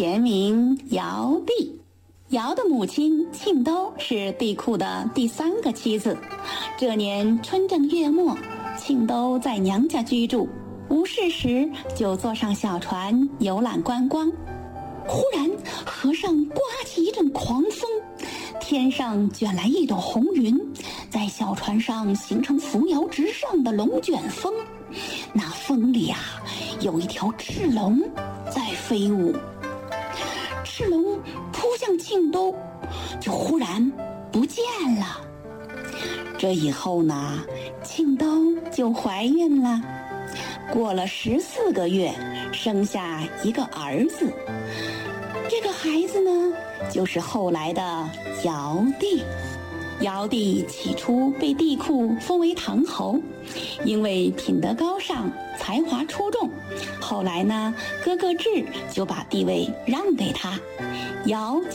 前名尧帝。尧的母亲庆都是帝喾的第3个妻子。这年春正月末，庆都在娘家居住，无事时就坐上小船游览观光。忽然河上刮起一阵狂风，天上卷来一朵红云，在小船上形成扶摇直上的龙卷风。那风里有一条赤龙在飞舞。赤龙扑向庆都，就忽然不见了。这以后呢，庆都就怀孕了。过了14个月，生下一个儿子。这个孩子呢，就是后来的尧帝。尧帝起初被帝喾封为唐侯，因为品德高尚，才华出众。后来呢，哥哥智就把地位让给他。尧